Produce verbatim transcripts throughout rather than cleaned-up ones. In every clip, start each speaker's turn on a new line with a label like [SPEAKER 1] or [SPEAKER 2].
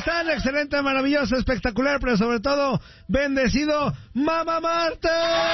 [SPEAKER 1] están? Excelente, maravilloso, espectacular, pero sobre todo, bendecido, Mamá Martes.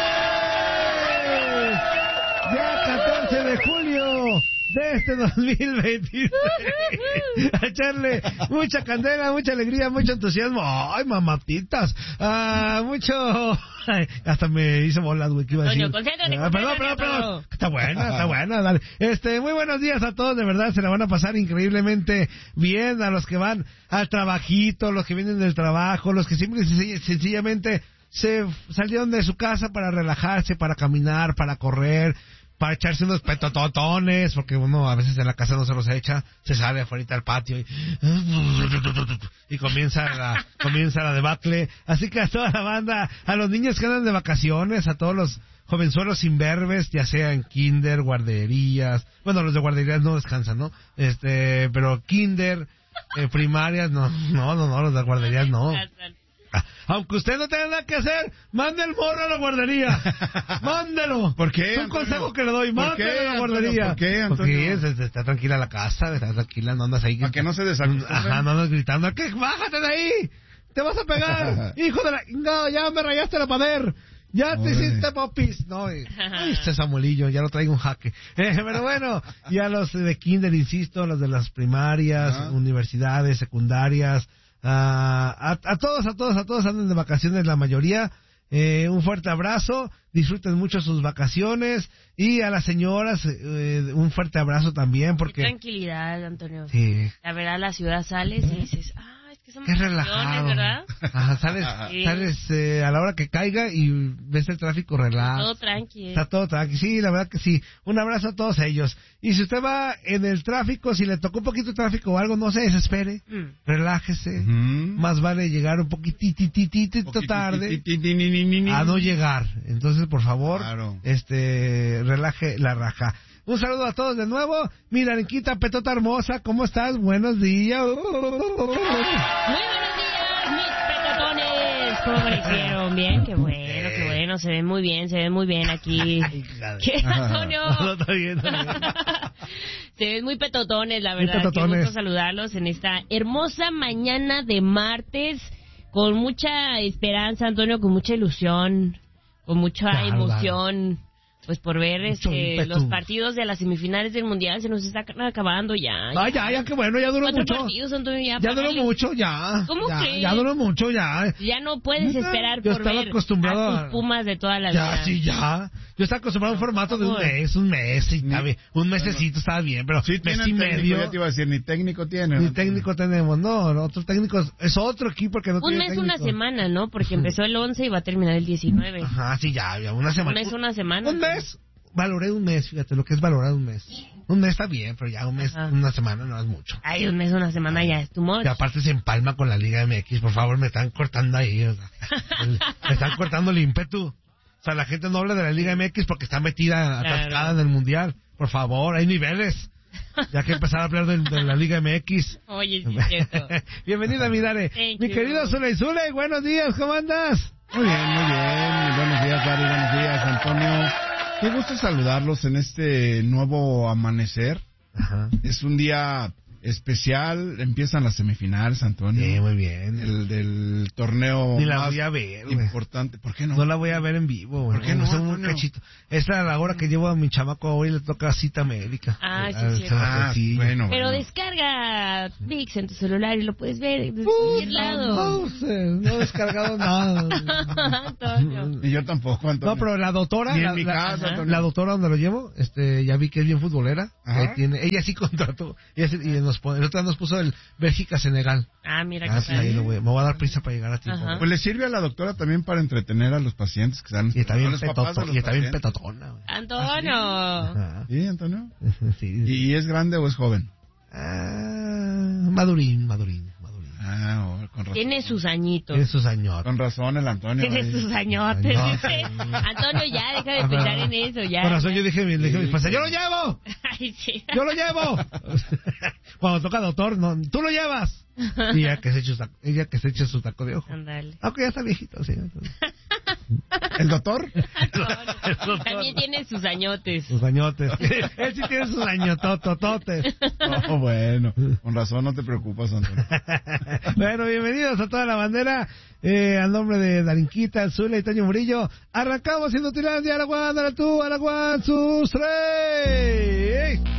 [SPEAKER 1] Ya catorce de julio de este dos mil veintiséis. A echarle mucha candela, mucha alegría, mucho entusiasmo. Ay, mamatitas. Ah, mucho... Ay, hasta me hizo bolas, güey, que iba a decir.
[SPEAKER 2] Doño, concéntrate,
[SPEAKER 1] Ah, perdón, perdón, perdón. Está buena, está buena, dale. Este, muy buenos días a todos, de verdad, se la van a pasar increíblemente bien, a los que van al trabajito, los que vienen del trabajo, los que siempre sencillamente se salieron de su casa para relajarse, para caminar, para correr, para echarse unos petototones, porque uno a veces en la casa no se los echa, se sale afuera al patio y, y comienza la, comienza la debacle. Así que a toda la banda, a los niños que andan de vacaciones, a todos los jovenzuelos imberbes, ya sea en kinder, guarderías, bueno, los de guarderías no descansan, ¿no? Este, pero kinder, eh, primarias, no, no, no, no, los de guarderías no. Aunque usted no tenga nada que hacer, mande el morro a la guardería. Mándelo.
[SPEAKER 3] ¿Por qué?
[SPEAKER 1] Es un
[SPEAKER 3] Antonio?
[SPEAKER 1] consejo que le doy. Mándelo a la guardería.
[SPEAKER 3] ¿Por qué, Antonio?
[SPEAKER 1] Porque es, es, está tranquila la casa, está tranquila, no andas ahí.
[SPEAKER 3] Para que no se desacostumbre.
[SPEAKER 1] Ajá, no andas gritando. ¿Qué? Bájate de ahí. Te vas a pegar. Hijo de la... No, ya me rayaste la pader. Ya te
[SPEAKER 3] Oye.
[SPEAKER 1] hiciste popis. No, ay, este Samuelillo, ya lo traigo un jaque. Eh, pero bueno, y a los de kinder, insisto, los de las primarias,
[SPEAKER 3] ah.
[SPEAKER 1] universidades, secundarias, a, a, a todos, a todos, a todos andan de vacaciones la mayoría. Eh, un fuerte abrazo, disfruten mucho sus vacaciones, y a las señoras eh, un fuerte abrazo también, porque...
[SPEAKER 2] Qué tranquilidad, Antonio.
[SPEAKER 1] Sí.
[SPEAKER 2] La verdad, la ciudad sales y dices, ah, es que son
[SPEAKER 1] Qué relajado,
[SPEAKER 2] ¿verdad?
[SPEAKER 1] Ajá, sales,
[SPEAKER 2] Sí.
[SPEAKER 1] sales eh, a la hora que caiga y ves el tráfico relajado.
[SPEAKER 2] Todo tranqui.
[SPEAKER 1] Está todo tranqui, sí, la verdad que sí. Un abrazo a todos ellos. Y si usted va en el tráfico, si le tocó un poquito de tráfico o algo, no se desespere,
[SPEAKER 2] Mm.
[SPEAKER 1] relájese.
[SPEAKER 3] Ujú.
[SPEAKER 1] Más vale llegar un poquitititito tarde a no llegar. Entonces, por favor,
[SPEAKER 3] Claro.
[SPEAKER 1] este, relaje la raja. Un saludo a todos de nuevo. Mira, Arenquita, petota hermosa, ¿cómo estás? Buenos días.
[SPEAKER 2] Muy buenos días, mis petotones. ¿Cómo amanecieron? Bien, qué bueno, qué bueno. Se ven muy bien, se ven muy bien aquí. ¿Qué, Antonio?
[SPEAKER 1] No, está bien, está bien.
[SPEAKER 2] Se ven muy petotones, la
[SPEAKER 1] Muy
[SPEAKER 2] verdad.
[SPEAKER 1] petotones.
[SPEAKER 2] Qué gusto saludarlos en esta hermosa mañana de martes, con mucha esperanza, Antonio, con mucha ilusión, con mucha
[SPEAKER 1] Claro,
[SPEAKER 2] emoción. Pues por ver
[SPEAKER 1] Mucho
[SPEAKER 2] este,
[SPEAKER 1] ímpetu.
[SPEAKER 2] los partidos de las semifinales del Mundial se nos está acabando ya.
[SPEAKER 1] Ay, ya, ya, qué bueno, ya duró
[SPEAKER 2] Cuatro
[SPEAKER 1] mucho.
[SPEAKER 2] partidos, Antonio, ya.
[SPEAKER 1] Ya duró
[SPEAKER 2] párale.
[SPEAKER 1] mucho, ya.
[SPEAKER 2] ¿Cómo
[SPEAKER 1] ya,
[SPEAKER 2] crees?
[SPEAKER 1] Ya duró mucho, ya.
[SPEAKER 2] Ya no puedes
[SPEAKER 1] Neta,
[SPEAKER 2] esperar
[SPEAKER 1] yo
[SPEAKER 2] por
[SPEAKER 1] estaba
[SPEAKER 2] ver
[SPEAKER 1] acostumbrado
[SPEAKER 2] a
[SPEAKER 1] a-
[SPEAKER 2] tus Pumas de toda la
[SPEAKER 1] Ya,
[SPEAKER 2] vida.
[SPEAKER 1] sí, ya. Yo estaba acostumbrado a un formato de un
[SPEAKER 2] favor.
[SPEAKER 1] mes, un mes, y está bien. Un mesecito estaba bien, pero
[SPEAKER 3] Sí,
[SPEAKER 1] mes
[SPEAKER 3] tienen
[SPEAKER 1] y
[SPEAKER 3] técnico,
[SPEAKER 1] medio.
[SPEAKER 3] ya te iba a decir, ni técnico tienen.
[SPEAKER 1] Ni técnico tenemos, no, otros técnicos, es otro equipo que no
[SPEAKER 2] Un
[SPEAKER 1] tiene
[SPEAKER 2] mes,
[SPEAKER 1] técnico.
[SPEAKER 2] una semana, ¿no? Porque empezó el once y va a terminar el diecinueve.
[SPEAKER 1] Ajá, sí, ya, ya, una
[SPEAKER 2] Un
[SPEAKER 1] semana.
[SPEAKER 2] mes, una semana.
[SPEAKER 1] Un mes, valoré un mes, fíjate, lo que es valorar un mes. Un mes está bien, pero ya un mes,
[SPEAKER 2] Ajá.
[SPEAKER 1] una semana no es mucho.
[SPEAKER 2] Ay, un mes, una semana ya es tu much.
[SPEAKER 1] Y aparte se empalma con la Liga M X, por favor, me están cortando ahí, o sea, el- me están cortando el ímpetu. O sea, la gente no habla de la Liga M X porque está metida,
[SPEAKER 2] Claro.
[SPEAKER 1] atascada en el Mundial. Por favor, hay niveles. Ya que empezar a hablar de, de la Liga M X.
[SPEAKER 2] Oye, sí es cierto.
[SPEAKER 1] Bienvenida, mi Dare.
[SPEAKER 2] Thank
[SPEAKER 1] Mi
[SPEAKER 2] you.
[SPEAKER 1] querido Zuley Zuley, buenos días, ¿cómo andas?
[SPEAKER 3] Muy bien, muy bien. Buenos días, Dari. Buenos días, Antonio. Qué gusto saludarlos en este nuevo amanecer.
[SPEAKER 1] Ajá.
[SPEAKER 3] Es un día especial. Empiezan las semifinales, Antonio.
[SPEAKER 1] Sí, muy bien.
[SPEAKER 3] El del torneo
[SPEAKER 1] Ni la
[SPEAKER 3] más
[SPEAKER 1] voy a ver, güey.
[SPEAKER 3] importante. ¿Por qué no?
[SPEAKER 1] No la voy a ver en vivo, güey.
[SPEAKER 3] ¿Por qué no,
[SPEAKER 1] Es un
[SPEAKER 3] Antonio?
[SPEAKER 1] cachito. Esta es la hora que llevo a mi chamaco hoy, le toca cita médica.
[SPEAKER 2] Ah, sí,
[SPEAKER 1] Al
[SPEAKER 2] cierto.
[SPEAKER 1] Sebastiancillo.
[SPEAKER 3] Ah, bueno,
[SPEAKER 2] Pero
[SPEAKER 3] bueno.
[SPEAKER 2] descarga VIX en tu celular y lo puedes ver desde
[SPEAKER 1] Uh,
[SPEAKER 2] cualquier lado.
[SPEAKER 1] No, sé, no he descargado nada.
[SPEAKER 2] Antonio.
[SPEAKER 3] Y yo tampoco, Antonio.
[SPEAKER 1] No, pero la doctora,
[SPEAKER 3] Ni en
[SPEAKER 1] la,
[SPEAKER 3] mi
[SPEAKER 1] la-
[SPEAKER 3] casa,
[SPEAKER 2] ajá.
[SPEAKER 3] Antonio.
[SPEAKER 1] la doctora donde lo llevo, este, ya vi que es bien futbolera.
[SPEAKER 3] Ajá.
[SPEAKER 1] Ahí tiene, ella sí contrató, ella sí- y nos pone, el otro día nos puso el Bélgica-Senegal.
[SPEAKER 2] Ah, mira
[SPEAKER 1] Ah,
[SPEAKER 2] qué
[SPEAKER 1] sí, ahí lo voy, me voy a dar prisa para llegar a tiempo.
[SPEAKER 2] Ajá.
[SPEAKER 3] Pues le sirve a la doctora también para entretener a los pacientes que están...
[SPEAKER 1] Y está bien,
[SPEAKER 3] a los papás de
[SPEAKER 1] petoto-
[SPEAKER 3] los
[SPEAKER 1] y está bien
[SPEAKER 3] pacientes.
[SPEAKER 1] petotona, güey.
[SPEAKER 2] Antonio.
[SPEAKER 1] Ajá.
[SPEAKER 3] ¿Sí, Antonio?
[SPEAKER 1] Sí.
[SPEAKER 3] ¿Y es grande o es joven?
[SPEAKER 1] Ah, madurín, madurín, madurín.
[SPEAKER 3] Ah, oh, con razón.
[SPEAKER 2] Tiene sus añitos.
[SPEAKER 1] Tiene sus años.
[SPEAKER 3] Con razón el Antonio.
[SPEAKER 2] Tiene
[SPEAKER 3] ahí.
[SPEAKER 2] sus añotes.
[SPEAKER 1] Añotes.
[SPEAKER 2] dice. Antonio, ya, deja de pensar en eso, ya.
[SPEAKER 1] Por razón yo dije, le dije a mi esposa, yo lo llevo,
[SPEAKER 2] Ay, sí.
[SPEAKER 1] yo lo llevo. Cuando toca doctor, no, tú lo llevas. Y ella que se eche su taco, ella que se eche su taco de ojo.
[SPEAKER 2] Ándale.
[SPEAKER 1] Aunque ya está viejito, sí. Entonces.
[SPEAKER 3] ¿El doctor?
[SPEAKER 2] No, no, también tiene sus añotes.
[SPEAKER 1] Sus añotes. Él sí tiene sus añototototes.
[SPEAKER 3] Oh, bueno, con razón no te preocupas, Antonio.
[SPEAKER 1] Bueno, bienvenidos a toda la bandera. Eh, al nombre de Darinquita, Zula y Toño Murillo, arrancamos siendo Tilandia, Araguán, Aratú, Araguán, sus tres.